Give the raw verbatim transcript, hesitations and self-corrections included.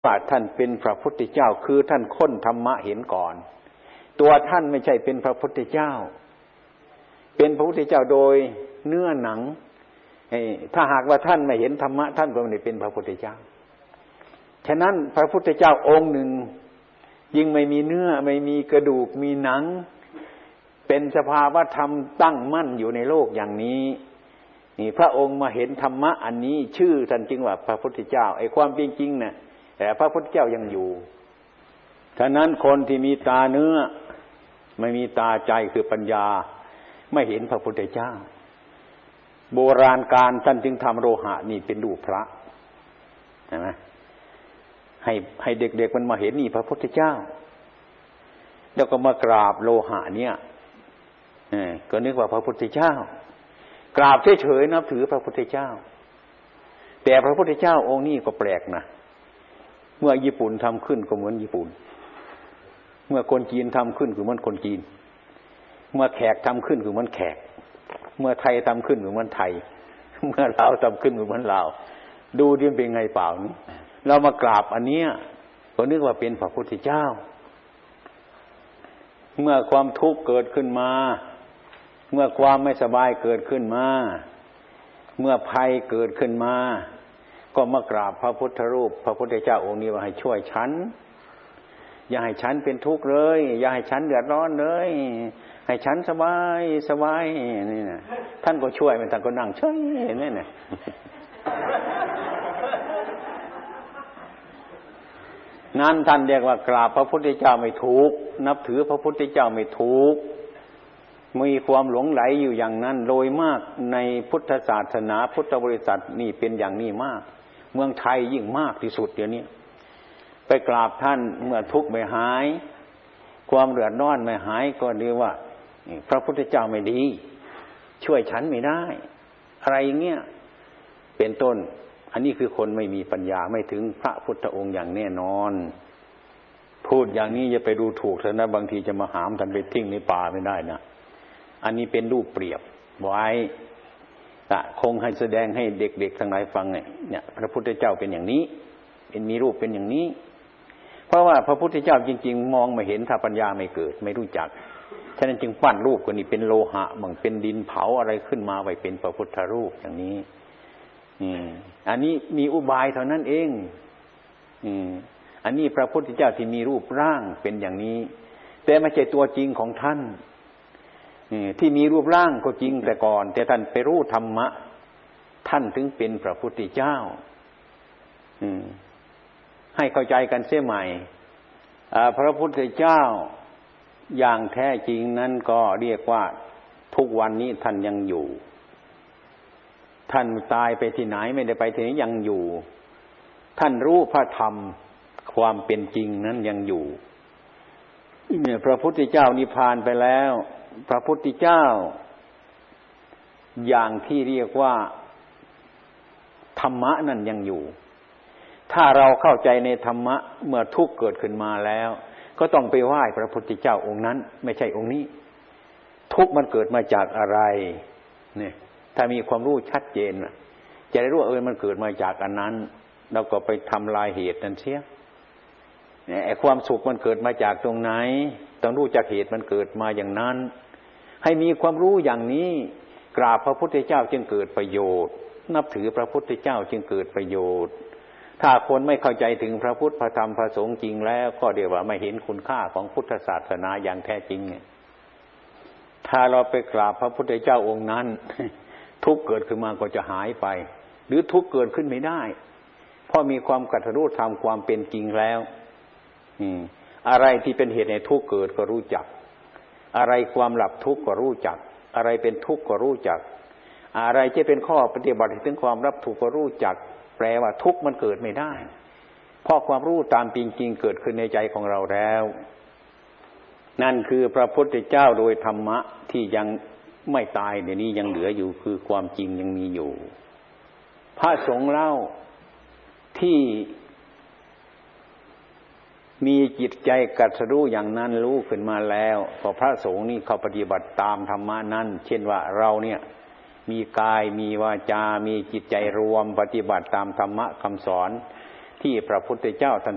ว่าท่านเป็นพระพุทธเจ้าคือท่านค้นธรรมะเห็นก่อนตัวท่านไม่ใช่เป็นพระพุทธเจ้าเป็นพระพุทธเจ้าโดยเนื้อหนังถ้าหากว่าท่านไม่เห็นธรรมะท่านก็ไม่ได้เป็นพระพุทธเจ้าฉะนั้นพระพุทธเจ้าองค์หนึ่งยิ่งไม่มีเนื้อไม่มีกระดูกมีหนังเป็นสภาวะธรรมตั้งมั่นอยู่ในโลกอย่างนี้นี่พระองค์มาเห็นธรรมะอันนี้ชื่อท่านจึงว่าพระพุทธเจ้าไอ้ความจริงๆน่ะแต่พระพุทธเจ้ายังอยู่ฉะนั้นคนที่มีตาเนื้อไม่มีตาใจคือปัญญาไม่เห็นพระพุทธเจ้าโบราณการท่านจึงทำโลหะนี่เป็นรูปพระเห็นไหมให้ให้เด็กๆมันมาเห็นนี่พระพุทธเจ้าแล้วก็มากราบโลหะเนี่ยก็นึกว่าพระพุทธเจ้ากราบเฉยๆนับถือพระพุทธเจ้าแต่พระพุทธเจ้าองค์นี้ก็แปลกนะเมื่อญี่ปุ่นทำขึ้นก็เหมือนญี่ปุ่นเมื่อคนจีนทำขึ้นก็เหมือนคนจีนเมื่อแขกทำขึ้นก็เหมือนแขกเมื่อไทยทำขึ้นก็เหมือนไทยเมื่อลาวทำขึ้นก็เหมือนลาวดูดิเป็นไงเปล่านี่เรามากราบอันเนี้ยก็นึกว่าเป็นพระพุทธเจ้าเมื่อความทุกข์เกิดขึ้นมาเมื่อความไม่สบายเกิดขึ้นมาเมื่อภัยเกิดขึ้นมาก็มากราบพระพุทธรูปพระพุทธเจ้าองค์นี้ว่าให้ช่วยฉันอย่าให้ฉันเป็นทุกข์เลยอย่าให้ฉันเดือดร้อนเลยให้ฉันสบายสบายนี่นะท่านก็ช่วยมันท่านก็นั่งเฉยนี่นะนั้นท่านเรียกว่ากราบพระพุทธเจ้าไม่ถูกนับถือพระพุทธเจ้าไม่ถูกมีความหลงไหลอยู่อย่างนั้นโดยมากในพุทธศาสนาพุทธบริษัทนี่เป็นอย่างนี้มากเมืองไทยยิ่งมากที่สุดเดี๋ยวนี้ไปกราบท่านเมื่อทุกข์ไม่หายความเดือดร้อนไม่หายก็เรียกว่าพระพุทธเจ้าไม่ดีช่วยฉันไม่ได้อะไรอย่างเงี้ยเป็นต้นอันนี้คือคนไม่มีปัญญาไม่ถึงพระพุทธองค์อย่างแน่นอนพูดอย่างนี้อย่าไปดูถูกเถอะนะบางทีจะมาหามท่านไปทิ้งในป่าไม่ได้นะอันนี้เป็นรูปเปรียบไว้แต่คงให้แสดงให้เด็กๆทั้งหลายฟังเนี่ยพระพุทธเจ้าเป็นอย่างนี้เป็นมีรูปเป็นอย่างนี้เพราะว่าพระพุทธเจ้าจริงๆมองไม่เห็นถ้าปัญญาไม่เกิดไม่รู้จักฉะนั้นจึงปั้นรูปคนนี้เป็นโลหะบางเป็นดินเผาอะไรขึ้นมาไว้เป็นพระพุทธรูปอย่างนี้อืมอันนี้มีอุบายเท่านั้นเองอืมอันนี้พระพุทธเจ้าที่มีรูปร่างเป็นอย่างนี้แต่ไม่ใช่ตัวจริงของท่านที่มีรูปร่างก็จริงแต่ก่อนแต่ท่านไปรู้ธรรมะท่านถึงเป็นพระพุทธเจ้าให้เข้าใจกันเสียใหม่พระพุทธเจ้าอย่างแท้จริงนั้นก็เรียกว่าทุกวันนี้ท่านยังอยู่ท่านตายไปที่ไหนไม่ได้ไปที่ไหนยังอยู่ท่านรู้พระธรรมความเป็นจริงนั้นยังอยู่เนี่ยพระพุทธเจ้านิพพานไปแล้วพระพุทธเจ้าอย่างที่เรียกว่าธรรมะนั่นยังอยู่ถ้าเราเข้าใจในธรรมะเมื่อทุกข์เกิดขึ้นมาแล้วก็ต้องไปไหว้พระพุทธเจ้าองค์นั้นไม่ใช่องค์นี้ทุกข์มันเกิดมาจากอะไรเนี่ยถ้ามีความรู้ชัดเจนจะได้รู้ว่าเออมันเกิดมาจากอันนั้นเราก็ไปทำลายเหตุนั้นเสียไอ้ความสุขมันเกิดมาจากตรงไหนต้องรู้จักเหตุมันเกิดมาอย่างนั้นให้มีความรู้อย่างนี้กราบพระพุทธเจ้าจึงเกิดประโยชน์นับถือพระพุทธเจ้าจึงเกิดประโยชน์ถ้าคนไม่เข้าใจถึงพระพุทธพระธรรมพระสงฆ์จริงแล้วก็เดี๋ยวว่าไม่เห็นคุณค่าของพุทธศาสนาอย่างแท้จริงเนี่ยถ้าเราไปกราบพระพุทธเจ้าองค์นั้นทุกข์เกิดขึ้นมาก็จะหายไปหรือทุกข์เกิดขึ้นไม่ได้เพราะมีความกตัญญูธรรมความเป็นจริงแล้วอืมอะไรที่เป็นเหตุให้ทุกข์เกิดก็รู้จักอะไรความหลับทุกข์ก็รู้จักอะไรเป็นทุกข์ก็รู้จักอะไรจะเป็นข้อปฏิบัติถึงความรับทุกข์ก็รู้จักแปลว่าทุกข์มันเกิดไม่ได้เพราะความรู้ตามจริงๆเกิดขึ้นในใจของเราแล้วนั่นคือพระพุทธเจ้าโดยธรรมะที่ยังไม่ตายเดี๋ยวนี้ยังเหลืออยู่คือความจริงยังมีอยู่พระสงฆ์เล่าที่มีจิตใจกัดสรู้อย่างนั้นรู้ขึ้นมาแล้วพอพระสงฆ์นี่เขาปฏิบัติตามธรรมะนั้นเช่นว่าเราเนี่ยมีกายมีวาจามีจิตใจรวมปฏิบัติตามธรรมะคำสอนที่พระพุทธเจ้าท่าน